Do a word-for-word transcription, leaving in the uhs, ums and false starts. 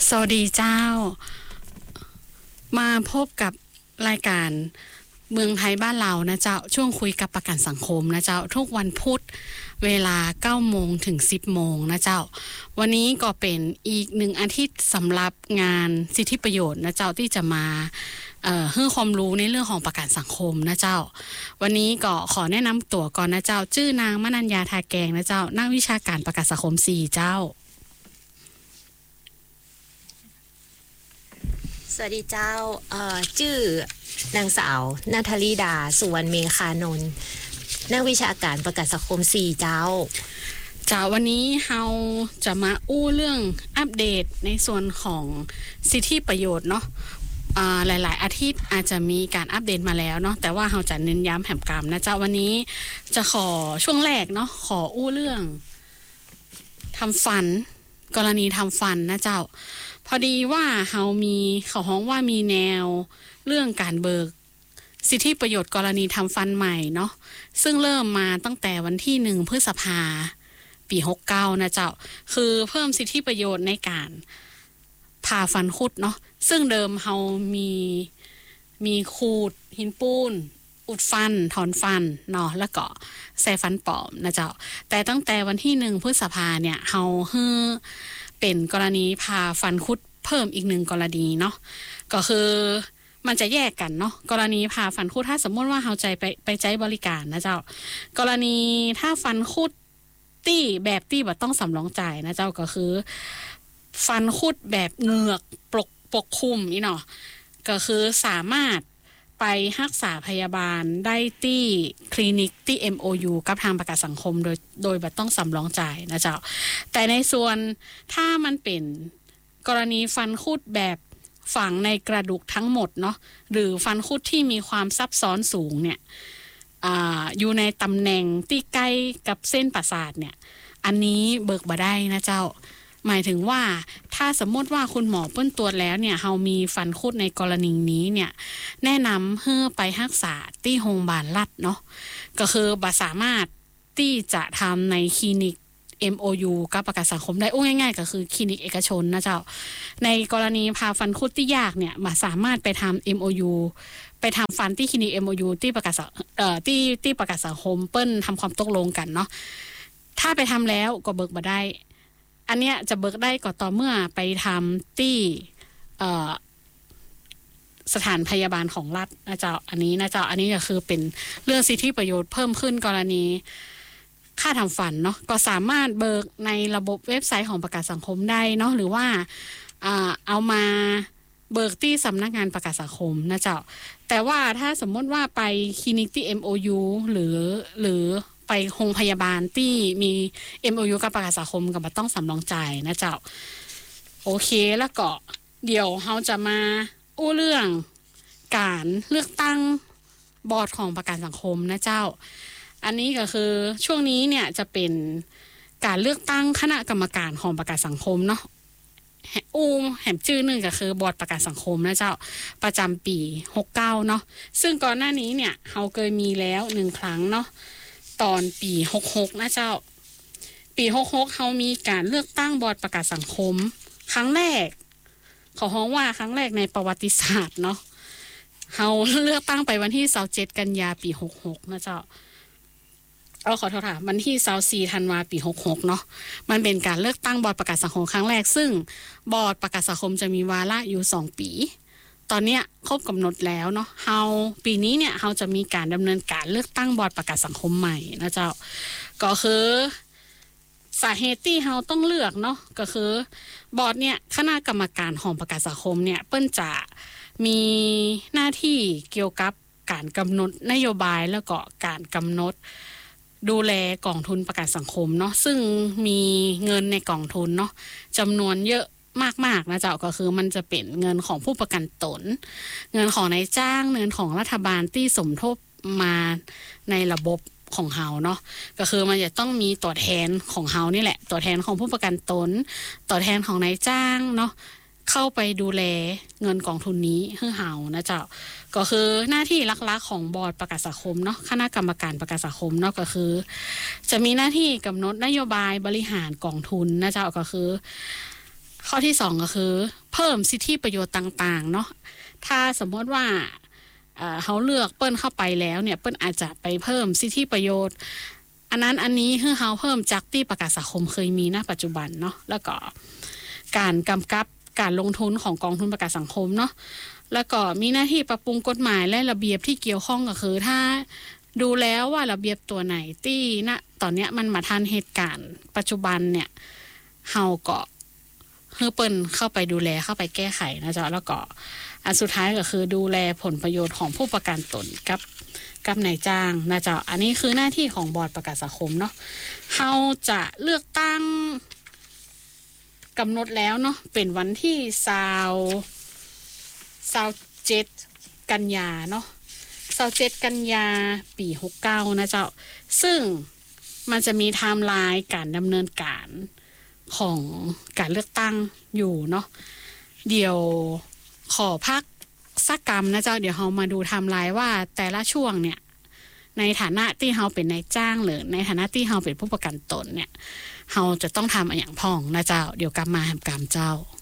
สวัสดีเจ้ามาพบกับรายการเมืองไทยบ้านเรานะเจ้าช่วงคุยกับประกันสังคมนะเจ้าทุกวันพุธเวลา เก้าโมง ถึง สิบโมงนะเจ้าวันนี้ก็เป็นอีกหนึ่งอาทิตย์สำหรับงานสิทธิประโยชน์นะเจ้าที่จะมาเอ่อให้ความรู้ในเรื่องของประกันสังคมนะเจ้าวันนี้ก็ขอแนะนำตัวก่อนนะเจ้าชื่อนางมนัญญาทาแกงนะเจ้านักวิชาการประกันสังคมสี่เจ้าสวัสดีเจ้าเอ่อชื่อนางสาวนาทาลีดาสุวรรณเมฆานนท์นักวิชาการประกันสังคมสี่เจ้าเจ้าวันนี้เราจะมาอู้เรื่องอัปเดตในส่วนของสิทธิประโยชน์เนาะอ่าหลายๆอาทิตย์อาจจะมีการอัปเดตมาแล้วเนาะแต่ว่าเราจะเน้นย้ำแหมกรรมนะเจ้าวันนี้จะขอช่วงแรกเนาะขออู้เรื่องทำฟันกรณีทำฟันนะเจ้าพอดีว่าเฮามีเขาฮ้องว่ามีแนวเรื่องการเบิกสิทธิประโยชน์กรณีทำฟันใหม่เนาะซึ่งเริ่มมาตั้งแต่วันที่หนึ่งพฤษภาปีหกสิบเก้านะเจ้าคือเพิ่มสิทธิประโยชน์ในการผ่าฟันคุดเนาะซึ่งเดิมเฮามีมีขูดหินปูนอุดฟันถอนฟันเนาะแล้วก็ใส่ฟันปลอมนะเจ้าแต่ตั้งแต่วันที่หนึ่งพฤษภาเนี่ยเฮาฮือเป็นกรณีผ่าฟันคุดเพิ่มอีกหนึ่งกรณีเนาะก็คือมันจะแยกกันเนาะกรณีผ่าฟันคุดถ้าสมมติว่าเฮาใจไปไปใช้บริการนะเจ้ากรณีถ้าฟันคุดตี้แบบตี้บ่ต้องสำรองจ่ายนะเจ้าก็คือฟันคุดแบบเหงือกปกปกคลุมนี่เนาะก็คือสามารถไปรักษาพยาบาลได้ที่คลินิกที่ เอ็ม โอ ยู กับทางประกันสังคมโดยโดยบ่ต้องสำรองจ่ายนะเจ้าแต่ในส่วนถ้ามันเป็นกรณีฟันคุดแบบฝังในกระดูกทั้งหมดเนาะหรือฟันคุดที่มีความซับซ้อนสูงเนี่ยอ่าอยู่ในตำแหน่งที่ใกล้กับเส้นประสาทเนี่ยอันนี้เบิกบ่ได้นะเจ้าหมายถึงว่าถ้าสมมติว่าคุณหมอเปิ้นตรวจแล้วเนี่ยเฮามีฟันคุดในกรณีนี้เนี่ยแนะนำให้ไปรักษาที่โรงพยาบาลรัฐเนาะก็คือบ่สามารถที่จะทำในคลินิก เอ็ม โอ ยู กับประกันสังคมได้โอ้ง่ายๆก็คือคลินิกเอกชนนะเจ้าในกรณีผ่าฟันคุดที่ยากเนี่ยบ่สามารถไปทำ เอ็ม โอ ยู ไปทำฟันที่คลินิก เอ็ม โอ ยู ที่ประกันเอ่อที่ที่ประกันสังคมเปิ้นทำความตกลงกันเนาะถ้าไปทำแล้วก็เบิกบ่ได้อันเนี้ยจะเบิกได้ก็ต่อเมื่อไปทำที่เอ่อสถานพยาบาลของรัฐนะเจ้าอันนี้นะเจ้าอันนี้ก็คือเป็นเรื่องสิทธิประโยชน์เพิ่มขึ้นกรณีค่าทำฟันเนาะก็สามารถเบิกในระบบเว็บไซต์ของประกันสังคมได้เนาะหรือว่าอ่าเอามาเบิกที่สำนักงานประกันสังคมนะเจ้าแต่ว่าถ้าสมมติว่าไปคลินิกที่ เอ็ม โอ ยู หรือหรือไปโรงพยาบาลที่มี เอ็ม โอ ยู กับประกันสังคมก็บ่ต้องสำรองจ่ายนะเจ้าโอเคแล้วก็เดี๋ยวเราจะมาอู้เรื่องการเลือกตั้งบอร์ดของประกันสังคมนะเจ้าอันนี้ก็คือช่วงนี้เนี่ยจะเป็นการเลือกตั้งคณะกรรมการของประกันสังคมเนาะอู้แหมชื่อหนึ่งก็คือบอร์ดประกันสังคมนะเจ้าประจำปีหกสิบเก้าเนาะซึ่งก่อนหน้านี้เนี่ยเราเคยมีแล้วหนึ่งครั้งเนาะตอนปีหกสิบหกนะเจ้าปีหกสิบหกเฮามีการเลือกตั้งบอร์ดประกันสังคมครั้งแรกขอฮ้องว่าครั้งแรกในประวัติศาสตร์เนาะเฮาเลือกตั้งไปวันที่ยี่สิบเจ็ดกันยาปีหกสิบหกนะเจ้าเอาขอโทษค่ะวันที่ยี่สิบสี่ธันวาปีหกสิบหกเนาะมันเป็นการเลือกตั้งบอร์ดประกันสังคมครั้งแรกซึ่งบอร์ดประกันสังคมจะมีวาระอยู่สองปีตอนเนี้ยครบกำหนดแล้วเนาะเฮาปีนี้เนี่ยเฮาจะมีการดำเนินการเลือกตั้งบอร์ดประกันสังคมใหม่นะเจ้าก็คือสาเหตุที่เฮาต้องเลือกเนาะก็คือบอร์ดเนี่ยคณะกรรมการของประกันสังคมเนี่ยเปิ้นจะมีหน้าที่เกี่ยวกับการกำหนดนโยบายแล้วก็การกำหนดดูแลกองทุนประกันสังคมเนาะซึ่งมีเงินในกองทุนเนาะจำนวนเยอะมากๆนะเจ้าก็คือมันจะเป็นเงินของผู้ประกันตนเงินของนายจ้างเงินของรัฐบาลที่สมทบมาในระบบของเฮาเนาะก็คือมันจะต้องมีตัวแทนของเฮานี่แหละตัวแทนของผู้ประกันตนตัวแทนของนายจ้างเนาะเข้าไปดูแลเงินกองทุนนี้ให้เฮานะเจ้าก็คือหน้าที่หลักๆของบอร์ดประกันสังคมเนาะคณะกรรมการประกันสังคมเนาะก็คือจะมีหน้าที่กำหนดนโยบายบริหารกองทุนนะเจ้าก็คือข้อที่สองก็คือเพิ่มสิทธิประโยชน์ต่างๆเนาะถ้าสมมติว่าเอ่อเขาเลือกเปิ้นเข้าไปแล้วเนี่ยเปิ้นอาจจะไปเพิ่มสิทธิประโยชน์อันนั้นอันนี้คือเขาเพิ่มจากที่ประกาศสังคมเคยมีณปัจจุบันเนาะแล้วก็การกำกับการลงทุนของกองทุนประกันสังคมเนาะแล้วก็มีหน้าที่ปรับปรุงกฎหมายและระเบียบที่เกี่ยวข้องก็คือถ้าดูแล้วว่าระเบียบตัวไหนที่ณตอนเนี้ยมันมาทันเหตุการณ์ปัจจุบันเนี่ยเฮาก็เฮือเปิ้นเข้าไปดูแลเข้าไปแก้ไขนะจ๊ะแล้วก็อันสุดท้ายก็คือดูแลผลประโยชน์ของผู้ประกันตนกับกับนายจ้างนะจ๊ะอันนี้คือหน้าที่ของบอร์ดประกันสังคมเนาะเฮาจะเลือกตั้งกำหนดแล้วเนาะเป็นวันที่สาวสาวเจ็ดกันยาเนาะสาวเจ็ดกันยาปีหกเก้านะเจ้าซึ่งมันจะมีไทม์ไลน์การดำเนินการของการเลือกตั้งอยู่เนาะเดี๋ยวขอพักสักกรรมนะเจ้าเดี๋ยวเรามาดูไทม์ไลน์ว่าแต่ละช่วงเนี่ยในฐานะที่เราเป็นนายจ้างหรือในฐานะที่เราเป็นผู้ประกันตนเนี่ยเราจะต้องทำอย่างพ่องนะเจ้าเดี๋ยวกลับมาแหมกรรมเจ้า